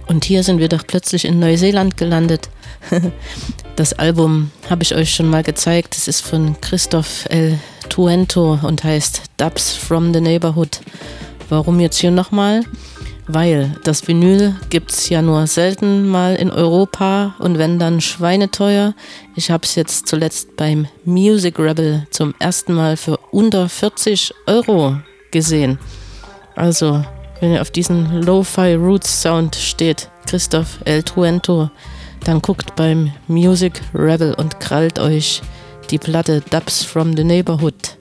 Und hier sind wir doch plötzlich in Neuseeland gelandet. Das Album habe ich euch schon mal gezeigt. Es ist von Christoph El Tuento und heißt Dubs from the Neighborhood. Warum jetzt hier nochmal? Weil das Vinyl gibt es ja nur selten mal in Europa und wenn dann schweineteuer. Ich habe es jetzt zuletzt beim Music Rebel zum ersten Mal für unter 40 € gesehen. Also, wenn ihr auf diesen Lo-Fi Roots Sound steht, Christoph El Tuento, dann guckt beim Music Rebel und krallt euch die Platte Dubs from the Neighborhood.